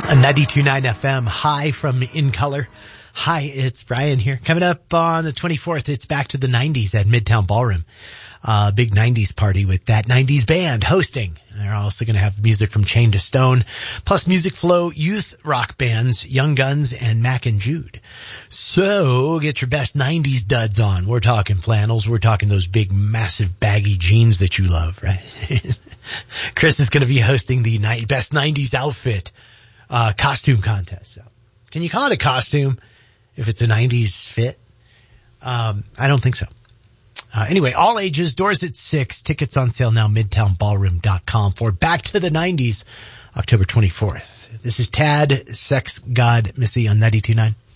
A 92.9 FM, hi from In Color. Hi, it's Brian here. Coming up on the 24th, it's back to the 90s at Midtown Ballroom. Big 90s party with that 90s band hosting. They're also going to have music from Chained to Stone, plus Music Flow youth rock bands, Young Guns and Mac and Jude. So get your best 90s duds on. We're talking flannels. We're talking those big, massive, baggy jeans that you love, right? Chris is going to be hosting the best 90s outfit costume contest. So can you call it a costume if it's a 90s fit? I don't think so. Anyway, all ages, doors at 6, tickets on sale now, midtownballroom.com for Back to the 90s, October 24th. This is Tad, Sex God Missy on 92.9.